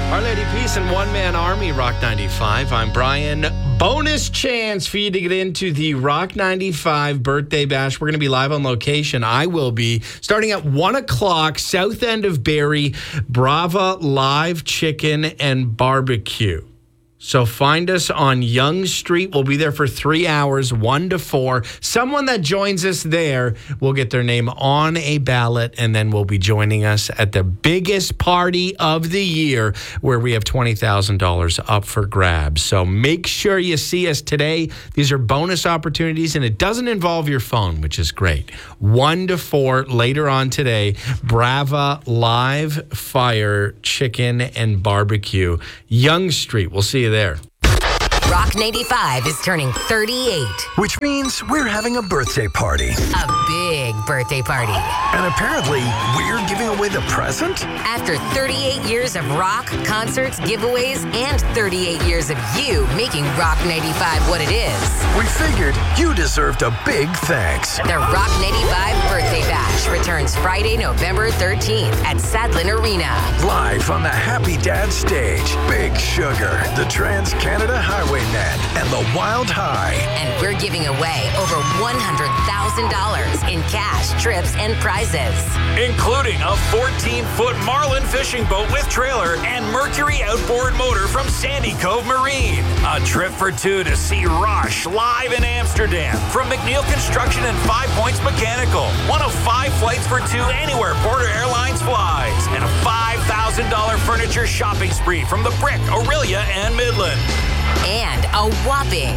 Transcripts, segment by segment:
Our Lady Peace and One Man Army, Rock 95. I'm Brian. Bonus chance for you to get into the Rock 95 birthday bash. We're going to be live on location. I will be starting at 1 o'clock, south end of Barrie, Brava Live Chicken and Barbecue. So find us on Yonge Street. We'll be there for 3 hours, 1 to 4. Someone that joins us there will get their name on a ballot, and then will be joining us at the biggest party of the year, where we have $20,000 up for grabs. So make sure you see us today. These are bonus opportunities, and it doesn't involve your phone, which is great. 1 to 4 later on today, Brava Live Fire Chicken and Barbecue, Yonge Street. We'll see you there. Rock 95 is turning 38. Which means we're having a birthday party. A big birthday party. And apparently, we're giving away the present? After 38 years of rock, concerts, giveaways, and 38 years of you making Rock 95 what it is, We figured you deserved a big thanks. the Rock 95 Birthday Bash returns Friday, November 13th at Sadlin Arena. Live on the Happy Dad stage, Big Sugar, the Trans-Canada Highwaymen, and the Wild High. And we're giving away over $100,000 in cash, trips, and prizes. Including a 14-foot Marlin fishing boat with trailer and Mercury outboard motor from Sandy Cove Marine. A trip for two to see Rush live in Amsterdam from McNeil Construction and 5 Points Mechanical. One of 5 flights for two anywhere Porter Airlines flies. And a $5,000 furniture shopping spree from The Brick, Aurelia, and Midland. And a whopping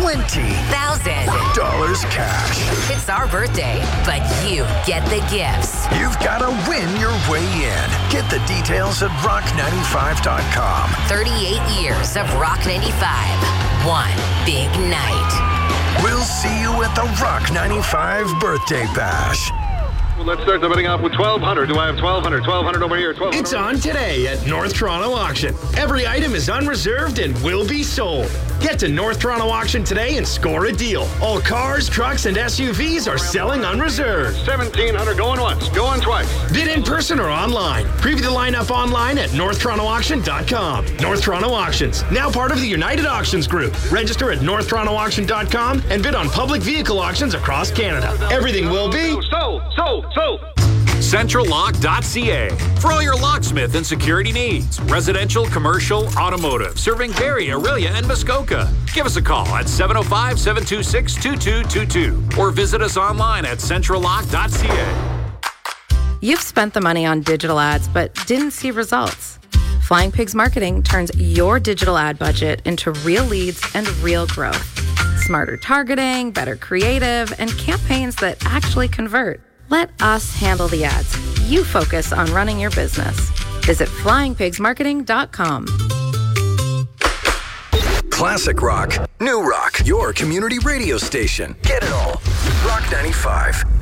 $20,000 cash. It's our birthday, but you get the gifts. You've got to win your way in. Get the details at rock95.com. 38 years of Rock 95. One big night. We'll see you at the Rock 95 Birthday Bash. Well, let's start the betting off with 1,200. Do I have 1,200? 1,200 over here. 1,200. It's on today at North Toronto Auction. Every item is unreserved and will be sold. Get to North Toronto Auction today and score a deal. All cars, trucks, and SUVs are selling unreserved. 1,700 going once, going twice. Bid in person or online. Preview the lineup online at NorthTorontoAuction.com. North Toronto Auctions, now part of the United Auctions Group. Register at NorthTorontoAuction.com and bid on public vehicle auctions across Canada. Everything will be So. CentralLock.ca. For all your locksmith and security needs. Residential, commercial, automotive. Serving Barrie, Aurelia, and Muskoka. Give us a call at 705-726-2222. Or visit us online at CentralLock.ca. You've spent the money on digital ads but didn't see results. Flying Pigs Marketing turns your digital ad budget into real leads and real growth. Smarter targeting, better creative, and campaigns that actually convert. Let us handle the ads. You focus on running your business. Visit flyingpigsmarketing.com. Classic rock, new rock, your community radio station. Get it all. Rock 95.